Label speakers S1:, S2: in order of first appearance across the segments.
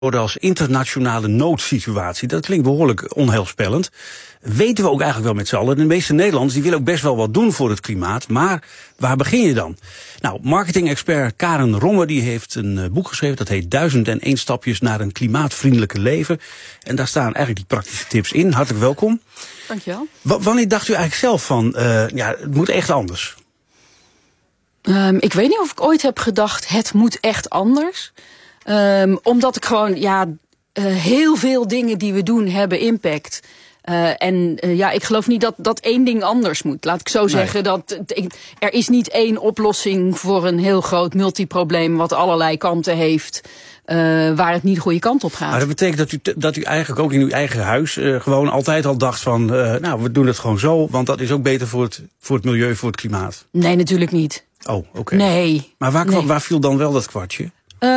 S1: als internationale noodsituatie. Dat klinkt behoorlijk onheilspellend. Weten we ook eigenlijk wel met z'n allen. De meeste Nederlanders die willen ook best wel wat doen voor het klimaat. Maar waar begin je dan? Nou, marketing-expert Karen Ronge die heeft een boek geschreven. Dat heet 1001 stapjes naar een klimaatvriendelijker leven. En daar staan eigenlijk die praktische tips in. Hartelijk welkom.
S2: Dankjewel.
S1: Wanneer dacht u eigenlijk zelf van, het moet echt anders?
S2: Ik weet niet of ik ooit heb gedacht, het moet echt anders. Omdat ik gewoon, heel veel dingen die we doen hebben impact. Ik geloof niet dat één ding anders moet. Laat ik zo zeggen, er is niet één oplossing voor een heel groot multiprobleem wat allerlei kanten heeft. Waar het niet de goede kant op gaat.
S1: Maar dat betekent dat u eigenlijk ook in uw eigen huis gewoon altijd al dacht van, we doen het gewoon zo, want dat is ook beter voor het milieu, voor het klimaat.
S2: Nee, natuurlijk niet.
S1: Oh, oké.
S2: Nee.
S1: Maar waar viel dan wel dat kwartje?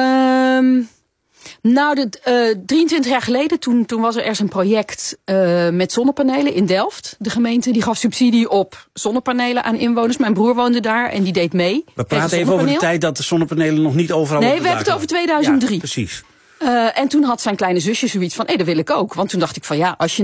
S2: 23 jaar geleden, toen was er ergens een project met zonnepanelen in Delft. De gemeente die gaf subsidie op zonnepanelen aan inwoners. Mijn broer woonde daar en die deed mee.
S1: We praten even over de tijd dat de zonnepanelen nog niet overal
S2: Nee, we hebben het over 2003.
S1: Ja, precies.
S2: En toen had zijn kleine zusje zoiets van, dat wil ik ook. Want toen dacht ik van als je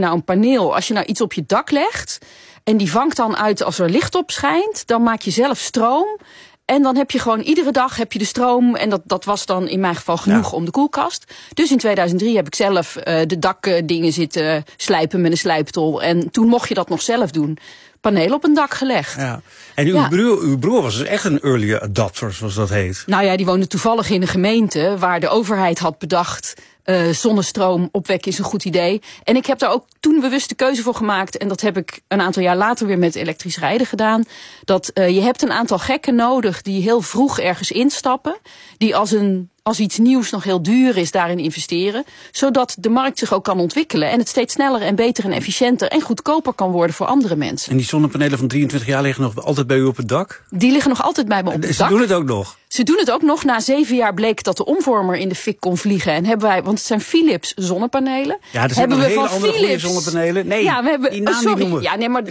S2: nou iets op je dak legt en die vangt dan uit als er licht op schijnt, dan maak je zelf stroom. En dan heb je gewoon iedere dag de stroom. En dat was dan in mijn geval genoeg om de koelkast. Dus in 2003 heb ik zelf de dakdingen zitten slijpen met een slijptol. En toen mocht je dat nog zelf doen. Panelen op een dak gelegd.
S1: Ja. En uw broer was dus echt een early adopter, zoals dat heet.
S2: Nou ja, die woonde toevallig in een gemeente waar de overheid had bedacht, zonnestroom opwekken is een goed idee. En ik heb daar ook toen bewust de keuze voor gemaakt. En dat heb ik een aantal jaar later weer met elektrisch rijden gedaan. Dat je hebt een aantal gekken nodig die heel vroeg ergens instappen. Die als iets nieuws nog heel duur is, daarin investeren. Zodat de markt zich ook kan ontwikkelen. En het steeds sneller en beter en efficiënter en goedkoper kan worden voor andere mensen.
S1: En die zonnepanelen van 23 jaar liggen nog altijd bij u op het dak?
S2: Die liggen nog altijd bij me op het dak.
S1: Ze doen het ook nog?
S2: Ze doen het ook nog. Na 7 jaar bleek dat de omvormer in de fik kon vliegen. En hebben wij, want het zijn Philips zonnepanelen.
S1: Ja, er zijn nog hele andere goede zonnepanelen. Nee,
S2: ja, we hebben,
S1: die naam niet noemen.
S2: Ja, nee, maar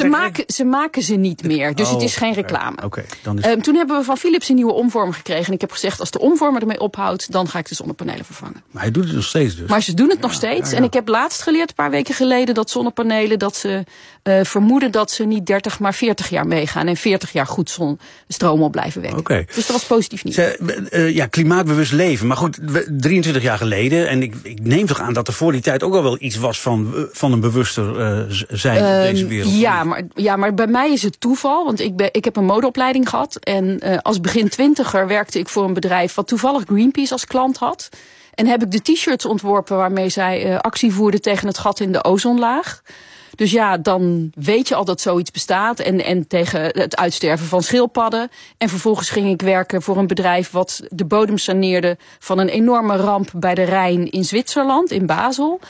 S2: ze maken ze niet meer. Dus het is geen reclame.
S1: Okay, dan
S2: toen hebben we van Philips een nieuwe omvormer gekregen. En ik heb gezegd, als de omvormer ermee ophoudt, dan ga ik de zonnepanelen vervangen.
S1: Maar hij doet het nog steeds dus?
S2: Maar ze doen het nog steeds. Ja. En ik heb laatst geleerd, een paar weken geleden, dat zonnepanelen, dat ze vermoeden dat ze niet 30, maar 40 jaar meegaan. En 40 jaar goed stroom op blijven wekken.
S1: Okay.
S2: Dus dat was positief nieuws.
S1: Klimaatbewust leven. Maar goed, 23 jaar geleden. En ik neem toch aan dat er voor die tijd ook al wel iets was van een bewuster zijn in deze wereld.
S2: Maar bij mij is het toeval. Want ik heb een modeopleiding gehad. En als begin twintiger werkte ik voor een bedrijf wat toevallig Greenpeace als klant had. En heb ik de t-shirts ontworpen waarmee zij actie voerden tegen het gat in de ozonlaag. Dus dan weet je al dat zoiets bestaat. En tegen het uitsterven van schildpadden. En vervolgens ging ik werken voor een bedrijf wat de bodem saneerde van een enorme ramp bij de Rijn in Zwitserland, in Basel.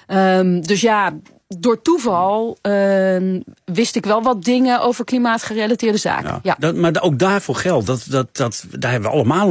S2: Door toeval wist ik wel wat dingen over klimaatgerelateerde zaken. Ja.
S1: Maar ook daarvoor geldt. Daar hebben we allemaal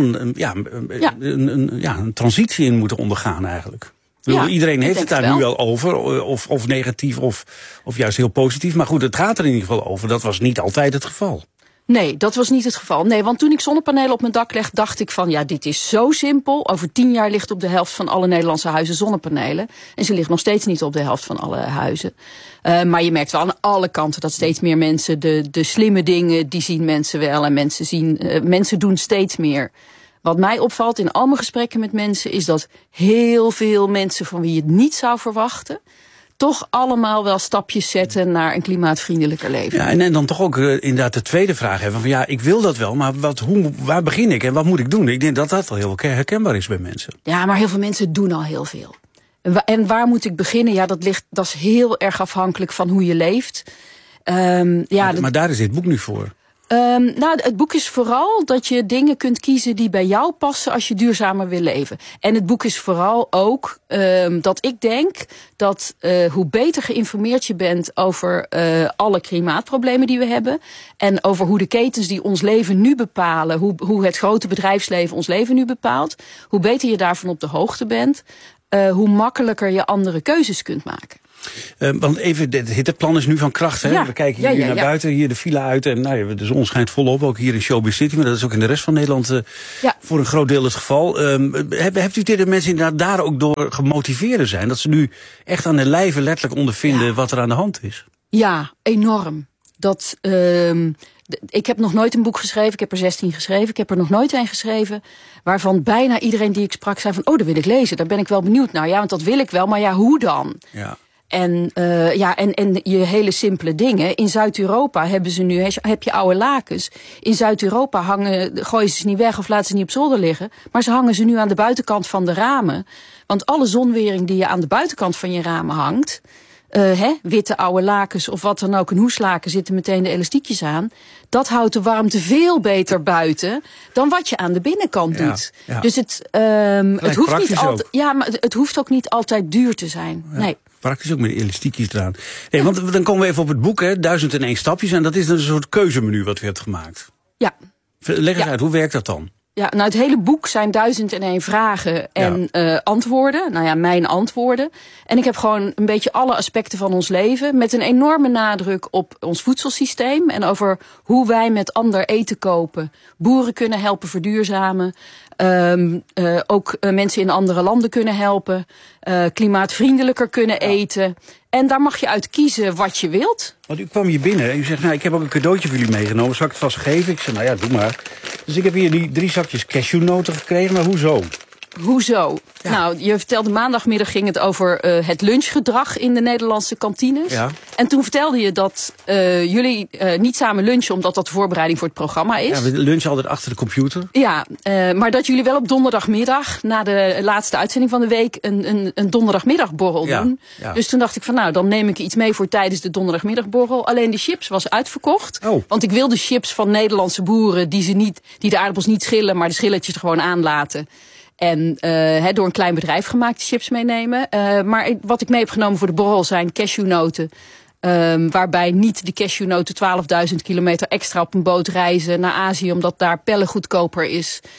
S1: een transitie in moeten ondergaan eigenlijk. Iedereen heeft het daar nu wel over, of negatief of juist heel positief. Maar goed, het gaat er in ieder geval over. Dat was niet altijd het geval.
S2: Nee, dat was niet het geval. Nee, want toen ik zonnepanelen op mijn dak leg, dacht ik van dit is zo simpel. Over 10 jaar ligt op de helft van alle Nederlandse huizen zonnepanelen. En ze ligt nog steeds niet op de helft van alle huizen. Maar je merkt wel aan alle kanten dat steeds meer mensen de slimme dingen, die zien mensen wel. En mensen doen steeds meer. Wat mij opvalt in al mijn gesprekken met mensen is dat heel veel mensen van wie je het niet zou verwachten, toch allemaal wel stapjes zetten naar een klimaatvriendelijker leven.
S1: Ja, en dan toch ook inderdaad de tweede vraag hebben van ik wil dat wel, maar waar begin ik en wat moet ik doen? Ik denk dat dat wel heel herkenbaar is bij mensen.
S2: Ja, maar heel veel mensen doen al heel veel. En waar moet ik beginnen? Dat is heel erg afhankelijk van hoe je leeft.
S1: Maar daar is dit boek nu voor.
S2: Het boek is vooral dat je dingen kunt kiezen die bij jou passen als je duurzamer wil leven. En het boek is vooral ook dat ik denk dat hoe beter geïnformeerd je bent over alle klimaatproblemen die we hebben, en over hoe de ketens die ons leven nu bepalen, hoe het grote bedrijfsleven ons leven nu bepaalt, hoe beter je daarvan op de hoogte bent, hoe makkelijker je andere keuzes kunt maken.
S1: Want even, het hitteplan is nu van kracht. Hè?
S2: Ja.
S1: We kijken hier naar buiten, hier de file uit. En de zon schijnt volop, ook hier in Showbiz City. Maar dat is ook in de rest van Nederland voor een groot deel het geval. Heeft u de mensen inderdaad daar ook door gemotiveerd zijn? Dat ze nu echt aan de lijve letterlijk ondervinden wat er aan de hand is?
S2: Ja, enorm. Ik heb nog nooit een boek geschreven. Ik heb er 16 geschreven. Ik heb er nog nooit een geschreven waarvan bijna iedereen die ik sprak zei van, dat wil ik lezen. Daar ben ik wel benieuwd naar. Ja, want dat wil ik wel, maar ja, hoe dan?
S1: Ja.
S2: En je hele simpele dingen. In Zuid-Europa heb je oude lakens. In Zuid-Europa gooien ze niet weg of laten ze niet op zolder liggen. Maar ze hangen ze nu aan de buitenkant van de ramen. Want alle zonwering die je aan de buitenkant van je ramen hangt, witte oude lakens of wat dan ook, een hoeslaken, zitten meteen de elastiekjes aan. Dat houdt de warmte veel beter buiten dan wat je aan de binnenkant doet. Ja. Dus het hoeft niet altijd. Ja, maar het hoeft ook niet altijd duur te zijn. Ja. Nee.
S1: Praktisch ook met elastiekjes eraan. Nee, want dan komen we even op het boek, 1001 stapjes. En dat is een soort keuzemenu wat u hebt gemaakt.
S2: Ja.
S1: Leg eens uit, hoe werkt dat dan?
S2: Ja, nou, het hele boek zijn 1001 vragen en antwoorden. Nou ja, mijn antwoorden. En ik heb gewoon een beetje alle aspecten van ons leven, met een enorme nadruk op ons voedselsysteem en over hoe wij met ander eten kopen, boeren kunnen helpen verduurzamen, ook mensen in andere landen kunnen helpen, klimaatvriendelijker kunnen eten. En daar mag je uit kiezen wat je wilt.
S1: Want u kwam hier binnen en u zegt, ik heb ook een cadeautje voor jullie meegenomen. Zal ik het vast geven? Ik zei, doe maar. Dus ik heb hier die 3 zakjes cashewnoten gekregen, maar hoezo?
S2: Hoezo? Ja. Nou, je vertelde maandagmiddag ging het over het lunchgedrag in de Nederlandse kantines. Ja. En toen vertelde je dat jullie niet samen lunchen, omdat dat de voorbereiding voor het programma is.
S1: Ja, we lunchen altijd achter de computer.
S2: Ja, maar dat jullie wel op donderdagmiddag, na de laatste uitzending van de week, een donderdagmiddagborrel doen. Ja. Dus toen dacht ik van, dan neem ik iets mee voor tijdens de donderdagmiddagborrel. Alleen de chips was uitverkocht. Oh. Want ik wilde chips van Nederlandse boeren die de aardappels niet schillen, maar de schilletjes er gewoon aan laten. En door een klein bedrijf gemaakte chips meenemen. Maar wat ik mee heb genomen voor de borrel zijn cashewnoten. Waarbij niet de cashewnoten 12.000 kilometer extra op een boot reizen naar Azië, omdat daar pellen goedkoper is.